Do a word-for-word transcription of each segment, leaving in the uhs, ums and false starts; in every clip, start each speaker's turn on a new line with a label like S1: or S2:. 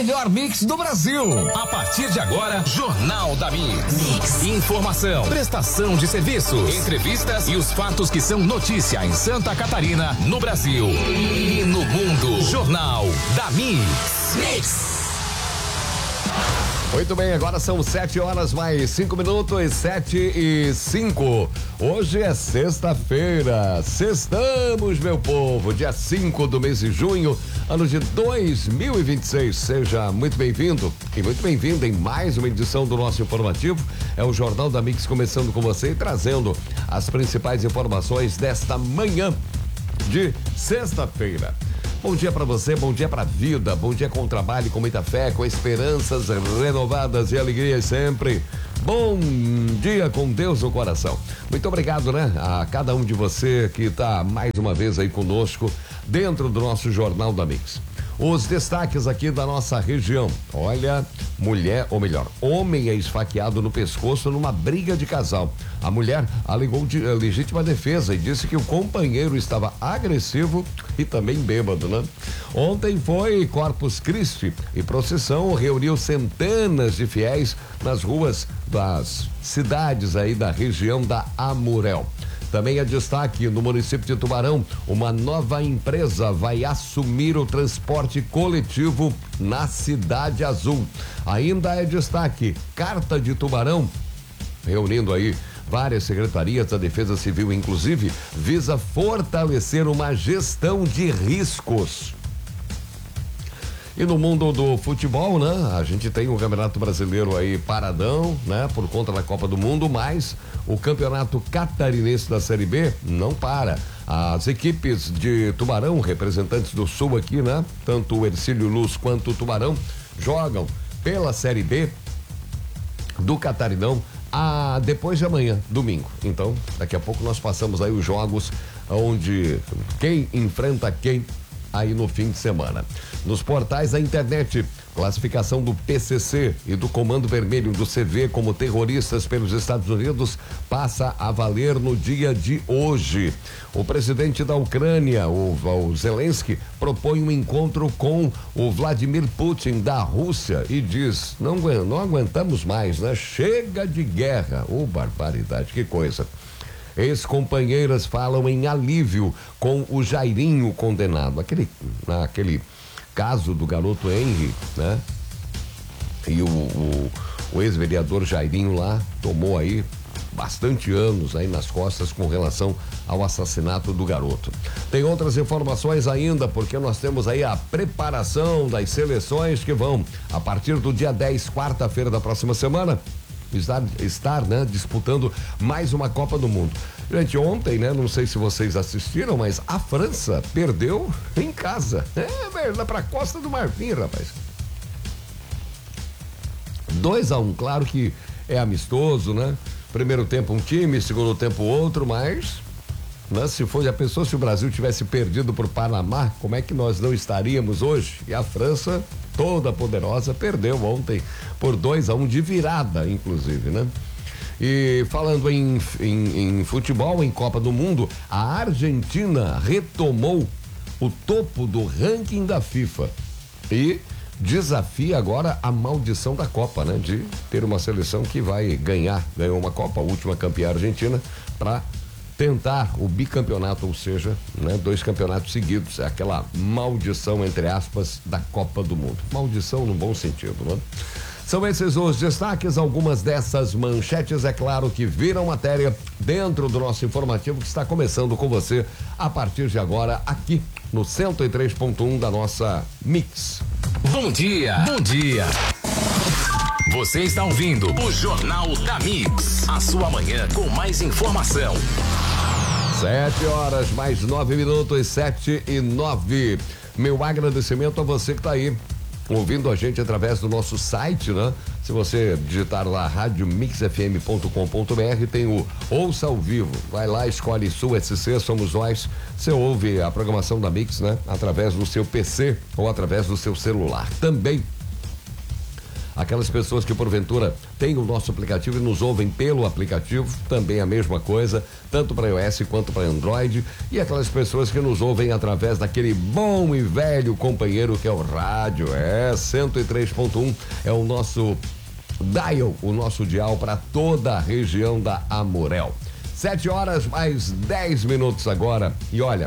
S1: melhor mix do Brasil.
S2: A partir de agora, Jornal da Mix. Mix. Informação, prestação de serviços, entrevistas e os fatos que são notícia em Santa Catarina, no Brasil e no mundo. Jornal da Mix. Mix.
S3: Muito bem, agora são sete horas mais cinco minutos, sete e cinco. Hoje é sexta-feira, sextamos, meu povo, dia cinco do mês de junho, ano de dois mil e vinte e seis. Seja muito bem-vindo e muito bem-vinda em mais uma edição do nosso informativo. É o Jornal da Mix começando com você e trazendo as principais informações desta manhã de sexta-feira. Bom dia pra você, bom dia pra vida, bom dia com trabalho, com muita fé, com esperanças renovadas e alegrias sempre. Bom dia com Deus no coração. Muito obrigado, né? A cada um de você que tá mais uma vez aí conosco dentro do nosso Jornal da Mix. Os destaques aqui da nossa região. Olha, mulher, ou melhor, homem é esfaqueado no pescoço numa briga de casal. A mulher alegou de, uh, legítima defesa e disse que o companheiro estava agressivo e também bêbado, né? Ontem foi Corpus Christi e procissão reuniu centenas de fiéis nas ruas das cidades aí da região da Amurel. Também é destaque no município de Tubarão, uma nova empresa vai assumir o transporte coletivo na Cidade Azul. Ainda é destaque, Carta de Tubarão, reunindo aí várias secretarias da Defesa Civil, inclusive, visa fortalecer uma gestão de riscos. E no mundo do futebol, né? A gente tem o Campeonato Brasileiro aí paradão, né? Por conta da Copa do Mundo, mas o Campeonato Catarinense da Série B não para. As equipes de Tubarão, representantes do Sul aqui, né? Tanto o Hercílio Luz quanto o Tubarão jogam pela Série B do Catarinão a, depois de amanhã, domingo. Então, daqui a pouco nós passamos aí os jogos onde quem enfrenta quem aí no fim de semana. Nos portais da internet, classificação do P C C e do Comando Vermelho do C V como terroristas pelos Estados Unidos passa a valer no dia de hoje. O presidente da Ucrânia, o, o Zelensky, propõe um encontro com o Vladimir Putin da Rússia e diz, não, não aguentamos mais, né? Chega de guerra. Ô, barbaridade, que coisa. Ex-companheiras falam em alívio com o Jairinho condenado. Aquele, aquele caso do garoto Henry, né? E o, o, o ex-vereador Jairinho lá tomou aí bastante anos aí nas costas com relação ao assassinato do garoto. Tem outras informações ainda, porque nós temos aí a preparação das seleções que vão, a partir do dia dez, quarta-feira da próxima semana, Estar, estar, né, disputando mais uma Copa do Mundo. Gente, ontem, né, não sei se vocês assistiram, mas a França perdeu em casa. É, velho, pra Costa do Marfim, rapaz. dois a um, claro que é amistoso, né? Primeiro tempo um time, segundo tempo outro, mas, né, se fosse a pessoa, se o Brasil tivesse perdido por Panamá, como é que nós não estaríamos hoje? E a França, toda poderosa, perdeu ontem por dois a um de virada, inclusive, né? E falando em, em, em futebol, em Copa do Mundo, a Argentina retomou o topo do ranking da FIFA e desafia agora a maldição da Copa, né? De ter uma seleção que vai ganhar, ganhou uma Copa, a última campeã argentina, para tentar o bicampeonato, ou seja, né, dois campeonatos seguidos, é aquela maldição, entre aspas, da Copa do Mundo. Maldição no bom sentido, né? São esses os destaques, algumas dessas manchetes, é claro, que viram matéria dentro do nosso informativo que está começando com você a partir de agora aqui no cento e três ponto um da nossa Mix.
S2: Bom dia, bom dia. Você está ouvindo o Jornal da Mix, a sua manhã com mais informação.
S3: Sete horas, mais nove minutos, sete e nove. Meu agradecimento a você que está aí ouvindo a gente através do nosso site, né? Se você digitar lá rádio mix f m ponto com ponto b r, tem o Ouça ao Vivo. Vai lá, escolhe Sul S C, somos nós. Você ouve a programação da Mix, né? Através do seu P C ou através do seu celular. Também Aquelas pessoas que porventura têm o nosso aplicativo e nos ouvem pelo aplicativo, também a mesma coisa, tanto para iOS quanto para Android, e aquelas pessoas que nos ouvem através daquele bom e velho companheiro que é o rádio, é cento e três ponto um, é o nosso dial, o nosso dial para toda a região da Amurel. Sete horas mais dez minutos agora, e olha,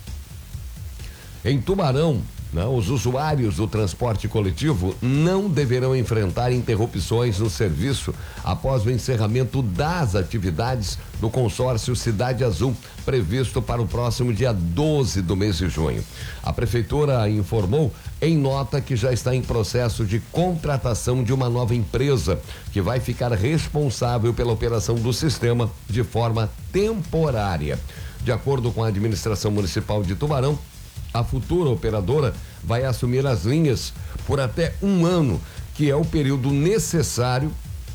S3: em Tubarão, não, os usuários do transporte coletivo não deverão enfrentar interrupções no serviço após o encerramento das atividades do consórcio Cidade Azul, previsto para o próximo dia doze do mês de junho. A prefeitura informou em nota que já está em processo de contratação de uma nova empresa que vai ficar responsável pela operação do sistema de forma temporária. De acordo com a administração municipal de Tubarão, a futura operadora vai assumir as linhas por até um ano, que é o período necessário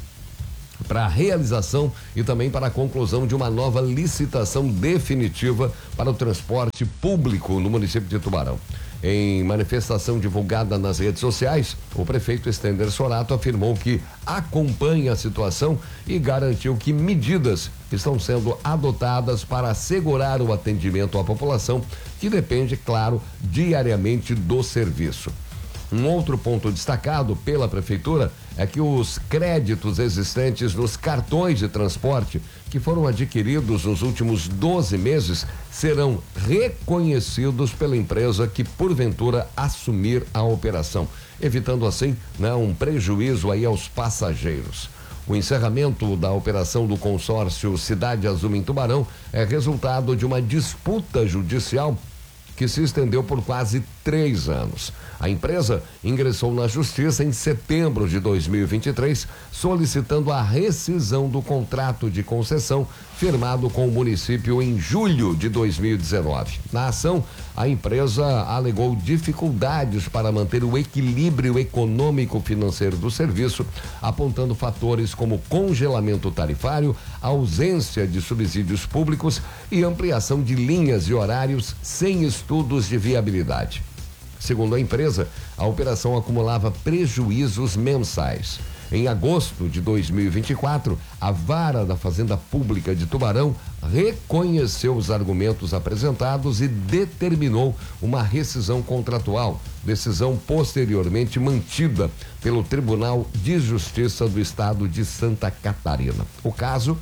S3: para a realização e também para a conclusão de uma nova licitação definitiva para o transporte público no município de Tubarão. Em manifestação divulgada nas redes sociais, o prefeito Estênder Sorato afirmou que acompanha a situação e garantiu que medidas estão sendo adotadas para assegurar o atendimento à população, que depende, claro, diariamente do serviço. Um outro ponto destacado pela prefeitura é que os créditos existentes nos cartões de transporte que foram adquiridos nos últimos doze meses serão reconhecidos pela empresa que porventura assumir a operação, evitando assim, né, um prejuízo aí aos passageiros. O encerramento da operação do consórcio Cidade Azul em Tubarão é resultado de uma disputa judicial que se estendeu por quase três anos. A empresa ingressou na justiça em setembro de dois mil e vinte e três, solicitando a rescisão do contrato de concessão firmado com o município em julho de dois mil e dezenove. Na ação, a empresa alegou dificuldades para manter o equilíbrio econômico-financeiro do serviço, apontando fatores como congelamento tarifário, ausência de subsídios públicos e ampliação de linhas e horários sem estudos de viabilidade. Segundo a empresa, a operação acumulava prejuízos mensais. Em agosto de dois mil e vinte e quatro, a Vara da Fazenda Pública de Tubarão reconheceu os argumentos apresentados e determinou uma rescisão contratual, decisão posteriormente mantida pelo Tribunal de Justiça do Estado de Santa Catarina. O caso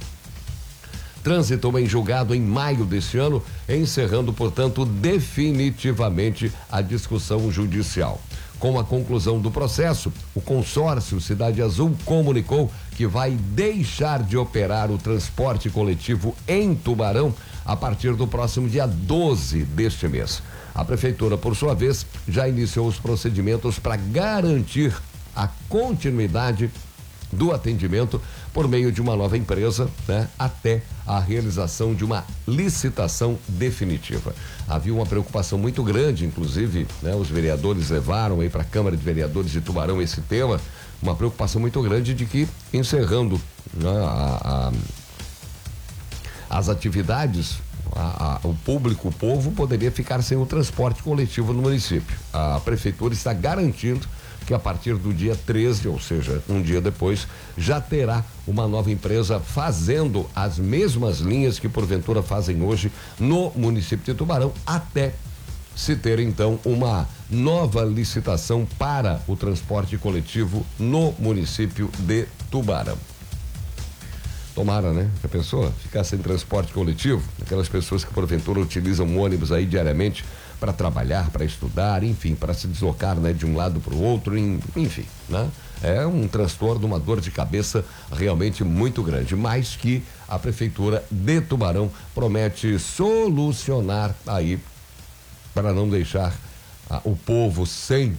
S3: transitou em julgado em maio deste ano, encerrando, portanto, definitivamente a discussão judicial. Com a conclusão do processo, o consórcio Cidade Azul comunicou que vai deixar de operar o transporte coletivo em Tubarão a partir do próximo dia doze deste mês. A prefeitura, por sua vez, já iniciou os procedimentos para garantir a continuidade do atendimento por meio de uma nova empresa, né, até a realização de uma licitação definitiva. Havia uma preocupação muito grande, inclusive, né, os vereadores levaram aí para a Câmara de Vereadores de Tubarão esse tema, uma preocupação muito grande de que, encerrando, né, a, a, as atividades, a, a, o público, o povo poderia ficar sem o transporte coletivo no município. A prefeitura está garantindo que a partir do dia treze, ou seja, um dia depois, já terá uma nova empresa fazendo as mesmas linhas que porventura fazem hoje no município de Tubarão, até se ter então uma nova licitação para o transporte coletivo no município de Tubarão. Tomara, né? Já pensou? Ficar sem transporte coletivo? Aquelas pessoas que porventura utilizam um ônibus aí diariamente para trabalhar, para estudar, enfim, para se deslocar, né, de um lado para o outro, enfim, né? É um transtorno, uma dor de cabeça realmente muito grande, mas que a prefeitura de Tubarão promete solucionar aí para não deixar ah, o povo sem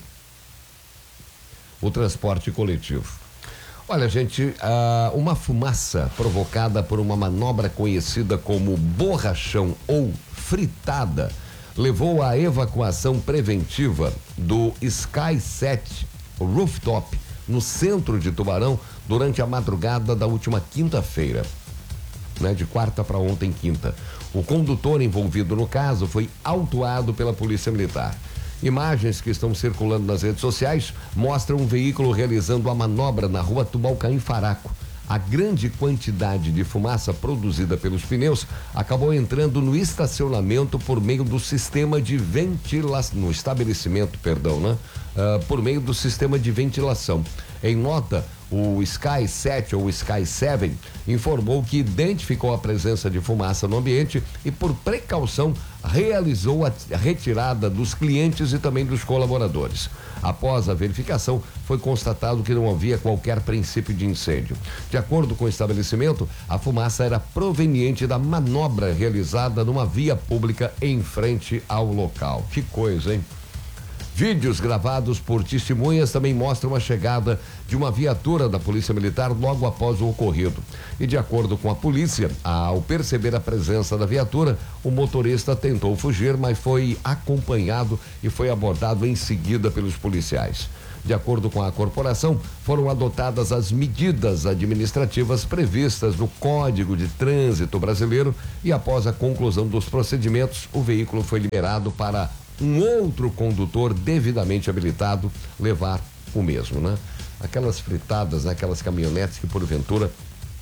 S3: o transporte coletivo. Olha, gente, ah, uma fumaça provocada por uma manobra conhecida como borrachão ou fritada levou à evacuação preventiva do Sky sete Rooftop no centro de Tubarão durante a madrugada da última quinta-feira, né, de quarta para ontem, quinta. O condutor envolvido no caso foi autuado pela Polícia Militar. Imagens que estão circulando nas redes sociais mostram um veículo realizando a manobra na rua Tubalcaim Faraco. A grande quantidade de fumaça produzida pelos pneus acabou entrando no estacionamento por meio do sistema de ventilação, no estabelecimento, perdão, né? Uh, por meio do sistema de ventilação. Em nota, o Sky sete ou Sky sete informou que identificou a presença de fumaça no ambiente e, por precaução, realizou a retirada dos clientes e também dos colaboradores. Após a verificação, foi constatado que não havia qualquer princípio de incêndio. De acordo com o estabelecimento, a fumaça era proveniente da manobra realizada numa via pública em frente ao local. Que coisa, hein? Vídeos gravados por testemunhas também mostram a chegada de uma viatura da Polícia Militar logo após o ocorrido. E de acordo com a polícia, ao perceber a presença da viatura, o motorista tentou fugir, mas foi acompanhado e foi abordado em seguida pelos policiais. De acordo com a corporação, foram adotadas as medidas administrativas previstas no Código de Trânsito Brasileiro e, após a conclusão dos procedimentos, o veículo foi liberado para um outro condutor devidamente habilitado levar o mesmo, né? Aquelas fritadas, né? Aquelas caminhonetes que porventura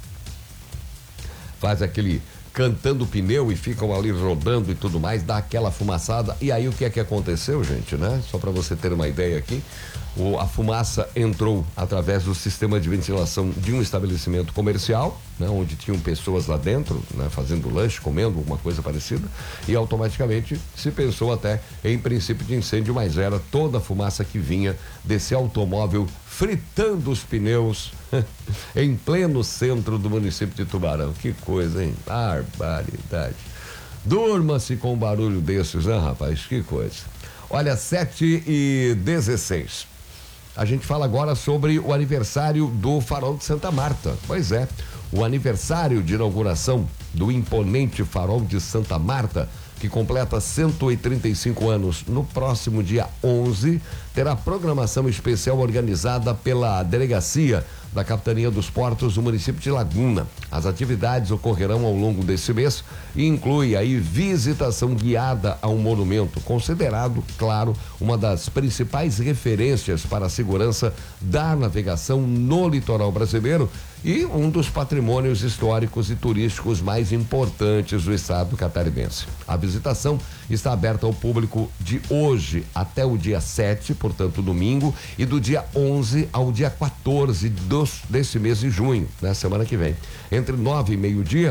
S3: faz aquele cantando pneu e ficam ali rodando e tudo mais, dá aquela fumaçada. E aí o que é que aconteceu, gente, né? Só para você ter uma ideia aqui, o, a fumaça entrou através do sistema de ventilação de um estabelecimento comercial, né? Onde tinham pessoas lá dentro, né? Fazendo lanche, comendo, alguma coisa parecida, e automaticamente se pensou até em princípio de incêndio, mas era toda a fumaça que vinha desse automóvel fritando os pneus em pleno centro do município de Tubarão. Que coisa, hein? Barbaridade. Durma-se com um barulho desses, né, rapaz? Que coisa. Olha, sete e dezesseis. A gente fala agora sobre o aniversário do Farol de Santa Marta. Pois é, o aniversário de inauguração do imponente Farol de Santa Marta, que completa cento e trinta e cinco anos no próximo dia onze, terá programação especial organizada pela Delegacia da Capitania dos Portos do município de Laguna. As atividades ocorrerão ao longo desse mês e inclui aí visitação guiada a um monumento, considerado, claro, uma das principais referências para a segurança da navegação no litoral brasileiro e um dos patrimônios históricos e turísticos mais importantes do estado catarinense. A visitação está aberta ao público de hoje até o dia sete, portanto domingo, e do dia onze ao dia quatorze dos, desse mês de junho, na semana que vem, entre nove e meio-dia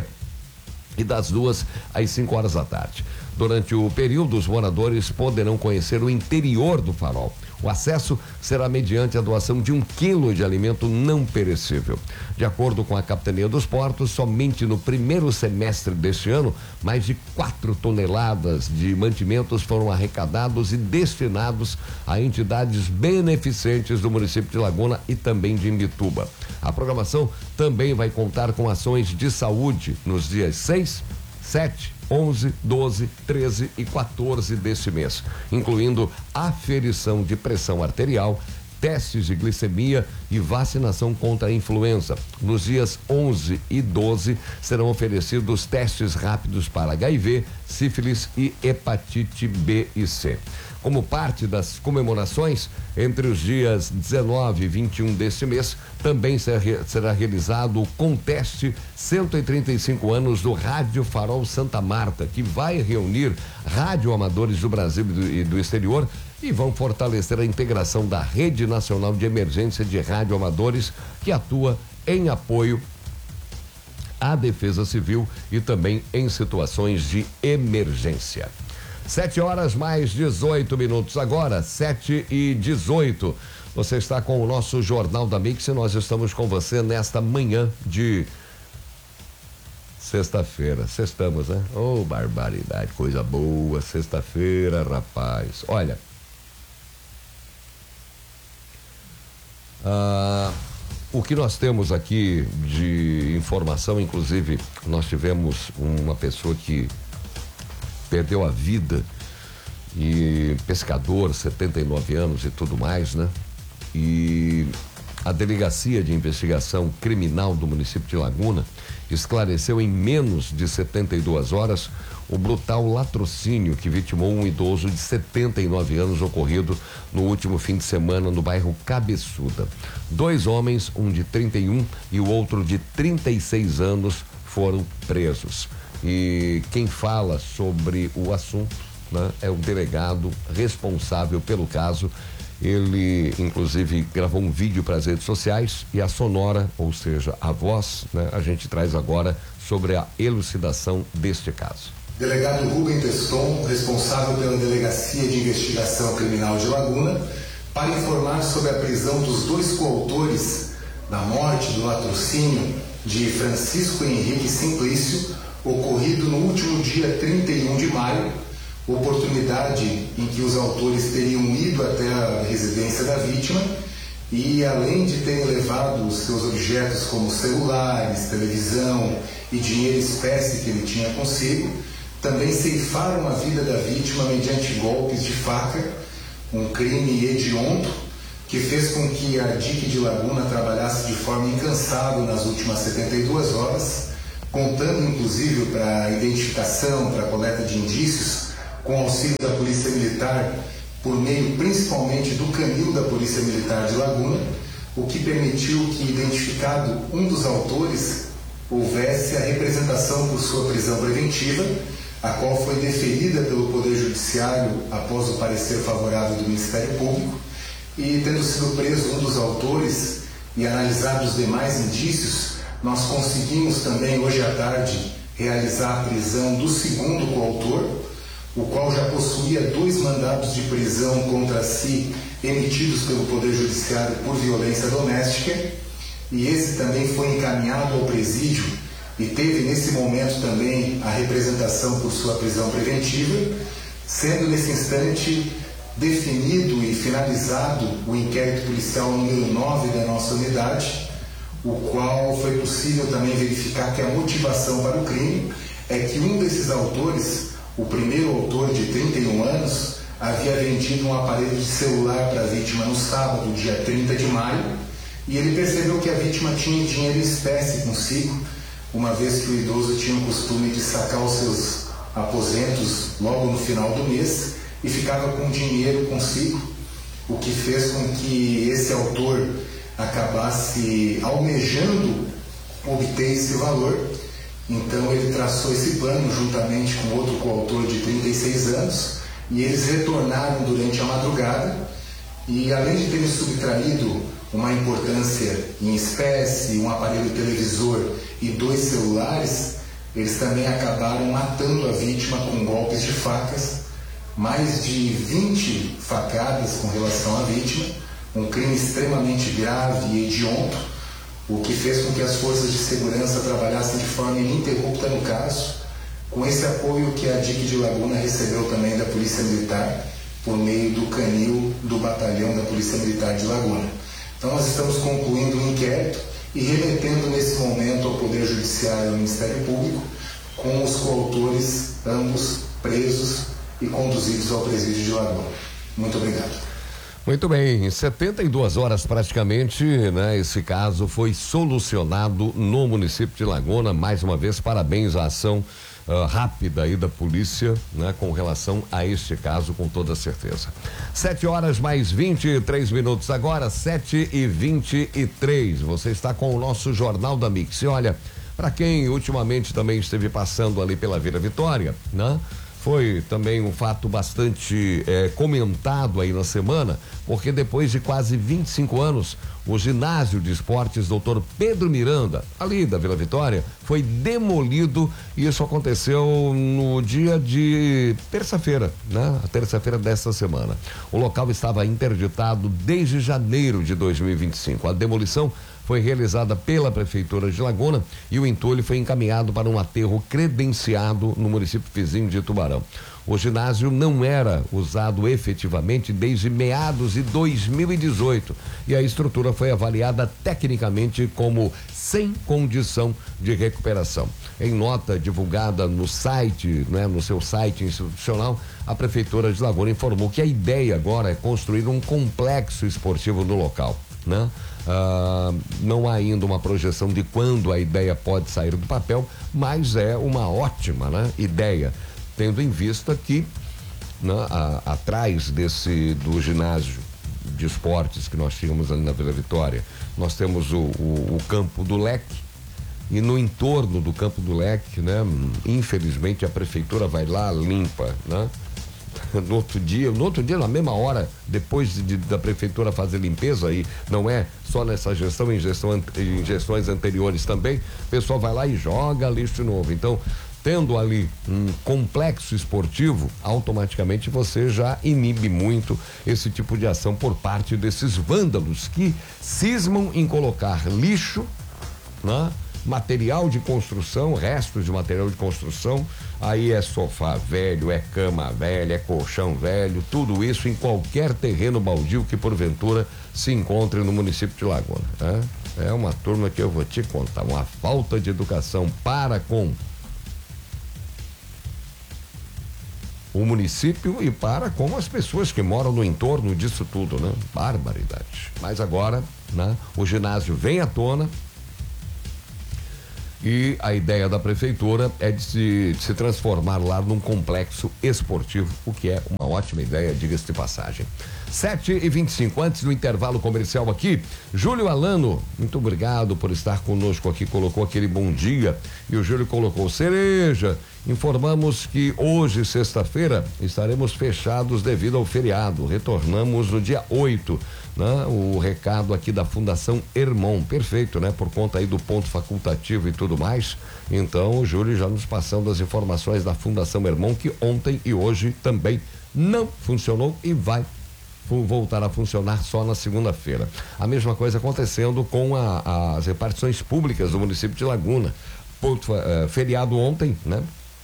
S3: e das duas às cinco horas da tarde. Durante o período, os moradores poderão conhecer o interior do farol. O acesso será mediante a doação de um quilo de alimento não perecível. De acordo com a Capitania dos Portos, somente no primeiro semestre deste ano, mais de quatro toneladas de mantimentos foram arrecadados e destinados a entidades beneficentes do município de Laguna e também de Imbituba. A programação também vai contar com ações de saúde nos dias seis, sete, onze, doze, treze e quatorze deste mês, incluindo aferição de pressão arterial, testes de glicemia e vacinação contra a influenza. Nos dias onze e doze serão oferecidos testes rápidos para H I V, sífilis e hepatite B e C. Como parte das comemorações, entre os dias dezenove e vinte e um deste mês, também será realizado o Conteste cento e trinta e cinco anos do Rádio Farol Santa Marta, que vai reunir radioamadores do Brasil e do, e do exterior e vão fortalecer a integração da Rede Nacional de Emergência de Radioamadores, que atua em apoio à Defesa Civil e também em situações de emergência. Sete horas mais dezoito minutos agora, sete e dezoito. Você está com o nosso Jornal da Mix e nós estamos com você nesta manhã de sexta-feira. Sextamos, né? Oh, barbaridade, coisa boa, sexta-feira, rapaz. Olha, ah, o que nós temos aqui de informação, inclusive, nós tivemos uma pessoa que perdeu a vida, e pescador, setenta e nove anos e tudo mais, né? E a Delegacia de Investigação Criminal do município de Laguna esclareceu em menos de setenta e duas horas o brutal latrocínio que vitimou um idoso de setenta e nove anos ocorrido no último fim de semana no bairro Cabeçuda. Dois homens, um de trinta e um e o outro de trinta e seis anos, foram presos. E quem fala sobre o assunto, né, é o delegado responsável pelo caso. Ele, inclusive, gravou um vídeo para as redes sociais e a sonora, ou seja, a voz, né, a gente traz agora sobre a elucidação deste caso.
S1: Delegado Rubem Teston, responsável pela Delegacia de Investigação Criminal de Laguna, para informar sobre a prisão dos dois coautores da morte do latrocínio de Francisco Henrique Simplício, ocorrido no último dia trinta e um de maio, oportunidade em que os autores teriam ido até a residência da vítima e, além de terem levado os seus objetos como celulares, televisão e dinheiro espécie que ele tinha consigo, também ceifaram a vida da vítima mediante golpes de faca, um crime hediondo que fez com que a D I C de Laguna trabalhasse de forma incansável nas últimas setenta e duas horas, contando inclusive para a identificação, para a coleta de indícios, com auxílio da Polícia Militar, por meio principalmente do canil da Polícia Militar de Laguna, o que permitiu que, identificado um dos autores, houvesse a representação por sua prisão preventiva, a qual foi deferida pelo Poder Judiciário após o parecer favorável do Ministério Público, e tendo sido preso um dos autores e analisados os demais indícios, nós conseguimos também hoje à tarde realizar a prisão do segundo coautor, o qual já possuía dois mandados de prisão contra si emitidos pelo Poder Judiciário por violência doméstica, e esse também foi encaminhado ao presídio e teve nesse momento também a representação por sua prisão preventiva, sendo nesse instante definido e finalizado o inquérito policial número nove da nossa unidade, o qual foi possível também verificar que a motivação para o crime é que um desses autores, o primeiro autor de trinta e um anos, havia vendido um aparelho de celular para a vítima no sábado, dia trinta de maio, e ele percebeu que a vítima tinha dinheiro em espécie consigo, uma vez que o idoso tinha o costume de sacar os seus aposentos logo no final do mês e ficava com dinheiro consigo, o que fez com que esse autor acabasse almejando obter esse valor. Então ele traçou esse plano juntamente com outro coautor de trinta e seis anos, e eles retornaram durante a madrugada e, além de terem subtraído uma importância em espécie, um aparelho televisor e dois celulares, eles também acabaram matando a vítima com golpes de facas, mais de vinte facadas com relação à vítima, um crime extremamente grave e hediondo, o que fez com que as forças de segurança trabalhassem de forma ininterrupta no caso, com esse apoio que a D I C de Laguna recebeu também da Polícia Militar, por meio do canil do batalhão da Polícia Militar de Laguna. Então nós estamos concluindo o inquérito e remetendo nesse momento ao Poder Judiciário e ao Ministério Público, com os coautores ambos presos e conduzidos ao presídio de Laguna. Muito obrigado.
S3: Muito bem, em setenta e duas horas praticamente, né? Esse caso foi solucionado no município de Laguna. Mais uma vez, parabéns à ação uh, rápida aí da polícia, né? Com relação a este caso, com toda certeza. Sete horas mais vinte e três minutos agora, sete e vinte e três. Você está com o nosso Jornal da Mix. E olha, para quem ultimamente também esteve passando ali pela Vila Vitória, né? Foi também um fato bastante eh, comentado aí na semana, porque depois de quase vinte e cinco anos, o ginásio de esportes doutor Pedro Miranda, ali da Vila Vitória, foi demolido, e isso aconteceu no dia de terça-feira, né? A terça-feira desta semana. O local estava interditado desde janeiro de dois mil e vinte e cinco. A demolição foi realizada pela Prefeitura de Laguna e o entulho foi encaminhado para um aterro credenciado no município vizinho de Tubarão. O ginásio não era usado efetivamente desde meados de dois mil e dezoito e a estrutura foi avaliada tecnicamente como sem condição de recuperação. Em nota divulgada no site, né, no seu site institucional, a Prefeitura de Laguna informou que a ideia agora é construir um complexo esportivo no local. né? Ah, não há ainda uma projeção de quando a ideia pode sair do papel, mas é uma ótima, né, ideia, tendo em vista que, né, a, atrás desse do ginásio de esportes que nós tínhamos ali na Vila Vitória, nós temos o, o, o campo do Leque, e no entorno do campo do Leque, né, infelizmente a prefeitura vai lá, limpa, né? No outro dia, no outro dia, na mesma hora, depois de, de, da prefeitura fazer limpeza, e não é só nessa gestão, em, gestão, em gestões anteriores também, o pessoal vai lá e joga lixo de novo. Então, tendo ali um complexo esportivo, automaticamente você já inibe muito esse tipo de ação por parte desses vândalos que cismam em colocar lixo, né? Material de construção, restos de material de construção, aí é sofá velho, é cama velha, é colchão velho, tudo isso em qualquer terreno baldio que porventura se encontre no município de Laguna, né? É uma turma que eu vou te contar, uma falta de educação para com o município e para com as pessoas que moram no entorno disso tudo, né? Barbaridade. Mas agora, né, o ginásio vem à tona. E a ideia da prefeitura é de se, de se transformar lá num complexo esportivo, o que é uma ótima ideia, diga-se de passagem. sete e vinte e cinco, antes do intervalo comercial aqui, Júlio Alano, muito obrigado por estar conosco aqui, colocou aquele bom dia, e o Júlio colocou cereja. Informamos que hoje, sexta-feira, estaremos fechados devido ao feriado, retornamos no dia oito, né? O recado aqui da Fundação Hermon, perfeito, né? Por conta aí do ponto facultativo e tudo mais, então o Júlio já nos passando as informações da Fundação Hermon, que ontem e hoje também não funcionou e vai voltar a funcionar só na segunda-feira. A mesma coisa acontecendo com a, as repartições públicas do município de Laguna, ponto, uh, feriado ontem, né?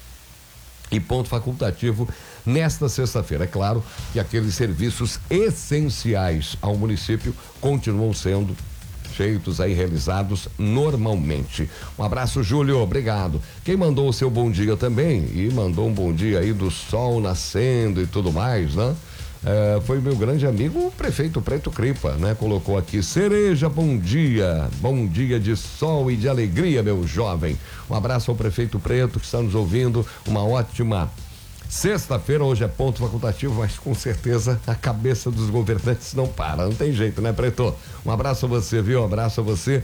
S3: E ponto facultativo nesta sexta-feira. É claro que aqueles serviços essenciais ao município continuam sendo feitos aí, realizados normalmente. Um abraço, Júlio, obrigado. Quem mandou o seu bom dia também, e mandou um bom dia aí do sol nascendo e tudo mais, né? É, foi meu grande amigo, o prefeito Preto Cripa, né? Colocou aqui, cereja, bom dia, bom dia de sol e de alegria, meu jovem. Um abraço ao prefeito Preto que está nos ouvindo, uma ótima sexta-feira. Hoje é ponto facultativo, mas com certeza a cabeça dos governantes não para, não tem jeito, né, Preto? Um abraço a você, viu? Um abraço a você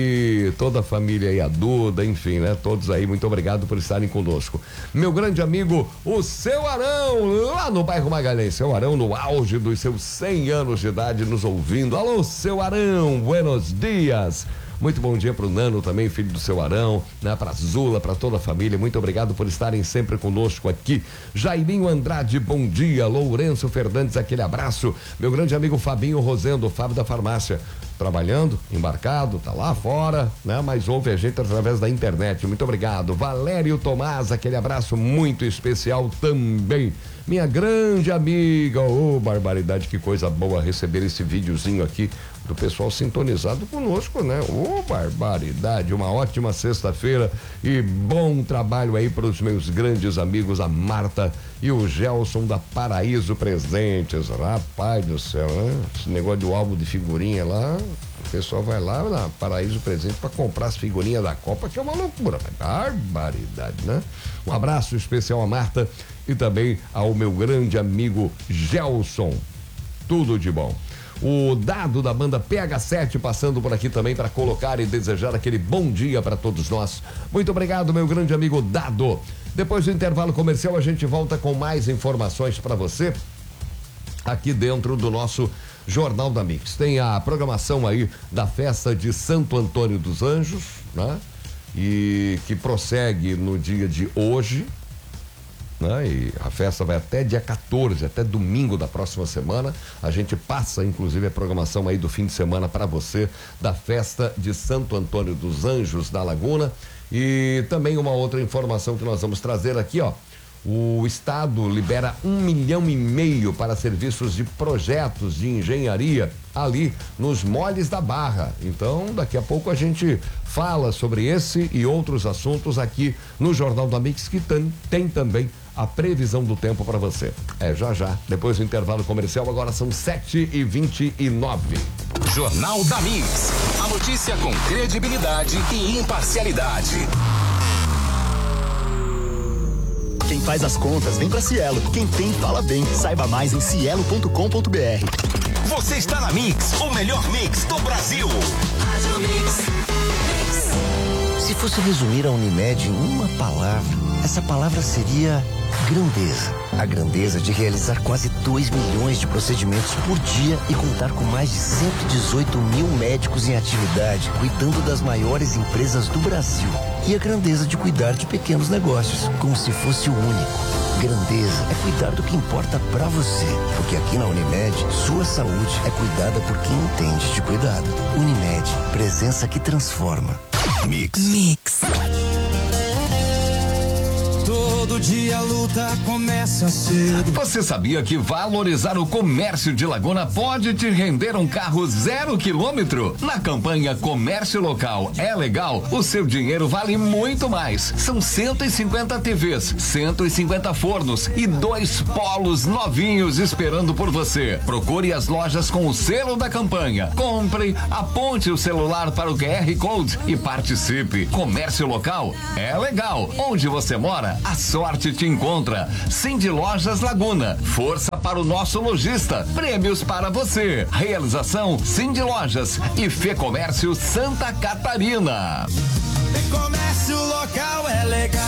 S3: e toda a família aí, a Duda, enfim, né? Todos aí, muito obrigado por estarem conosco. Meu grande amigo, o Seu Arão, lá no bairro Magalhães. Seu Arão no auge dos seus cem anos de idade nos ouvindo. Alô, Seu Arão, buenos dias. Muito bom dia pro Nano também, filho do Seu Arão, né? Pra Zula, pra toda a família, muito obrigado por estarem sempre conosco aqui. Jairinho Andrade, bom dia. Lourenço Fernandes, aquele abraço. Meu grande amigo Fabinho Rosendo, o Fábio da Farmácia, trabalhando, embarcado, tá lá fora, né? Mas ouve a gente através da internet, muito obrigado. Valério Tomás, aquele abraço muito especial também. Minha grande amiga, ô oh, barbaridade, que coisa boa receber esse videozinho aqui do pessoal sintonizado conosco, né? Ô oh, barbaridade, uma ótima sexta-feira e bom trabalho aí para os meus grandes amigos, a Marta e o Gelson da Paraíso Presentes. Rapaz do céu, né? Esse negócio do álbum de figurinha lá, o pessoal vai lá na Paraíso Presente para comprar as figurinhas da Copa, que é uma loucura, barbaridade, né? Um abraço especial a Marta e também ao meu grande amigo Gelson. Tudo de bom. O Dado da banda P H sete passando por aqui também para colocar e desejar aquele bom dia para todos nós. Muito obrigado, meu grande amigo Dado. Depois do intervalo comercial a gente volta com mais informações para você aqui dentro do nosso Jornal da Mix. Tem a programação aí da festa de Santo Antônio dos Anjos, né? E que prossegue no dia de hoje, né? E a festa vai até dia quatorze, até domingo da próxima semana. A gente passa, inclusive, a programação aí do fim de semana para você da festa de Santo Antônio dos Anjos da Laguna. E também uma outra informação que nós vamos trazer aqui, ó. O estado libera um milhão e meio para serviços de projetos de engenharia ali nos moles da Barra. Então, daqui a pouco a gente fala sobre esse e outros assuntos aqui no Jornal da Mix, que tem, tem também a previsão do tempo para você. É já já, depois do intervalo comercial, agora são sete e vinte e nove.
S2: Jornal da Mix. A notícia com credibilidade e imparcialidade.
S4: Quem faz as contas vem pra Cielo. Quem tem, fala bem. Saiba mais em cielo ponto com ponto b r.
S2: Você está na Mix, o melhor mix do Brasil.
S5: Se fosse resumir a Unimed em uma palavra, essa palavra seria grandeza. A grandeza de realizar quase dois milhões de procedimentos por dia e contar com mais de cento e dezoito mil médicos em atividade, cuidando das maiores empresas do Brasil. E a grandeza de cuidar de pequenos negócios, como se fosse o único. Grandeza é cuidar do que importa pra você, porque aqui na Unimed, sua saúde é cuidada por quem entende de cuidado. Unimed, presença que transforma.
S2: Mix.
S6: Mix. Todo dia a luta começa cedo.
S3: Você sabia que valorizar o comércio de Laguna pode te render um carro zero quilômetro? Na campanha Comércio Local é Legal, o seu dinheiro vale muito mais. São cento e cinquenta T Vs, cento e cinquenta fornos e dois polos novinhos esperando por você. Procure as lojas com o selo da campanha. Compre, aponte o celular para o Q R Code e participe. Comércio Local é Legal. Onde você mora, a sorte te encontra. Cindy Lojas Laguna. Força para o nosso lojista. Prêmios para você. Realização Cindy Lojas e Fê Comércio Santa Catarina.
S6: E comércio local é legal.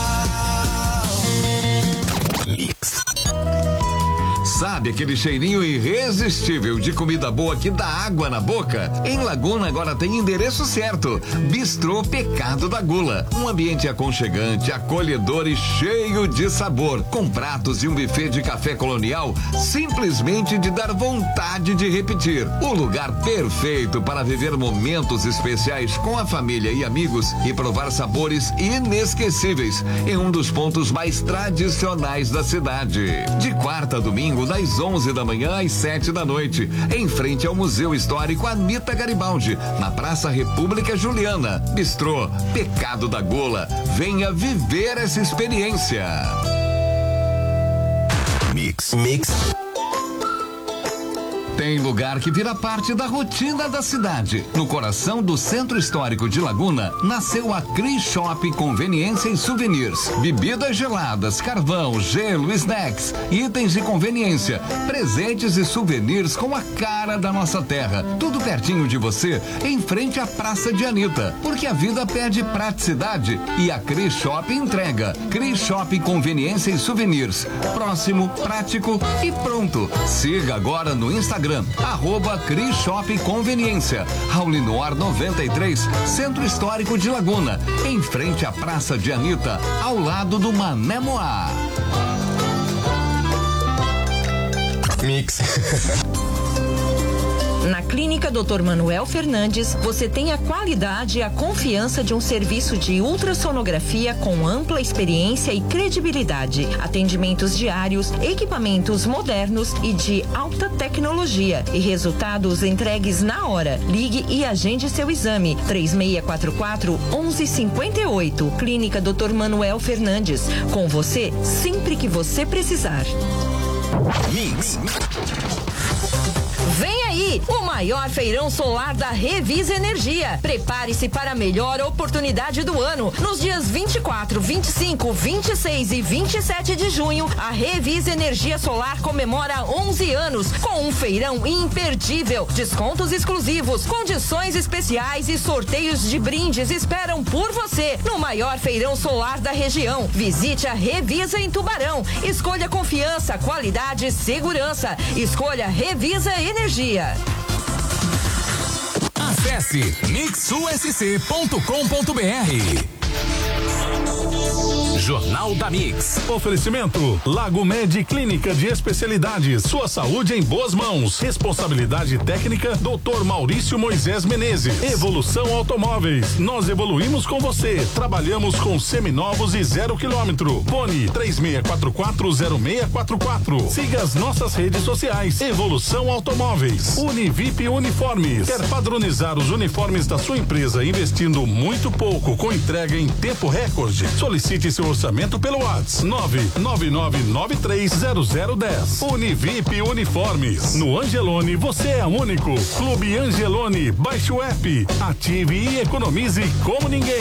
S2: Mix.
S3: Sabe aquele cheirinho irresistível de comida boa que dá água na boca? Em Laguna agora tem endereço certo. Bistrô Pecado da Gula. Um ambiente aconchegante, acolhedor e cheio de sabor. Com pratos e um buffet de café colonial simplesmente de dar vontade de repetir. O lugar perfeito para viver momentos especiais com a família e amigos e provar sabores inesquecíveis em um dos pontos mais tradicionais da cidade. De quarta a domingo, das onze da manhã às sete da noite, em frente ao Museu Histórico Anita Garibaldi, na Praça República Juliana. Bistrô Pecado da Gula. Venha viver essa experiência.
S2: Mix.
S5: Mix.
S3: Tem lugar que vira parte da rotina da cidade. No coração do Centro Histórico de Laguna, nasceu a Cris Shop Conveniência e Souvenirs. Bebidas geladas, carvão, gelo, snacks, itens de conveniência, presentes e souvenirs com a cara da nossa terra. Tudo pertinho de você, em frente à Praça de Anita. Porque a vida pede praticidade e a Cris Shop entrega. Cris Shop Conveniência e Souvenirs. Próximo, prático e pronto. Siga agora no Instagram. Arroba Cris Shop Conveniência, Raulinoar noventa e três, Centro Histórico de Laguna, em frente à Praça de Anita, ao lado do Mané Moá.
S2: Mix.
S7: Na Clínica doutor Manuel Fernandes, você tem a qualidade e a confiança de um serviço de ultrassonografia com ampla experiência e credibilidade. Atendimentos diários, equipamentos modernos e de alta tecnologia e resultados entregues na hora. Ligue e agende seu exame. três seis quatro quatro, um um cinco oito. Clínica doutor Manuel Fernandes. Com você sempre que você precisar.
S2: Mix.
S7: Vem aí, o maior feirão solar da Revisa Energia. Prepare-se para a melhor oportunidade do ano. Nos dias vinte e quatro, vinte e cinco, vinte e seis e vinte e sete de junho, a Revisa Energia Solar comemora onze anos com um feirão imperdível. Descontos exclusivos, condições especiais e sorteios de brindes esperam por você no maior feirão solar da região. Visite a Revisa em Tubarão. Escolha confiança, qualidade e segurança. Escolha Revisa Energia.
S2: Acesse mix u s c ponto com ponto b r. Jornal da Mix.
S8: Oferecimento Lago Med Clínica de Especialidades. Sua saúde em boas mãos. Responsabilidade técnica doutor Maurício Moisés Menezes. Evolução Automóveis. Nós evoluímos com você. Trabalhamos com seminovos e zero quilômetro. Fone três seis quatro quatro zero seis quatro quatro. Siga as nossas redes sociais. Evolução Automóveis. Univip Uniformes. Quer padronizar os uniformes da sua empresa investindo muito pouco com entrega em tempo recorde? Solicite seu orçamento pelo WhatsApp nove nove nove nove três zero zero um zero. Univip Uniformes. No Angelone você é único. Clube Angelone. Baixe o app, ative e economize como ninguém.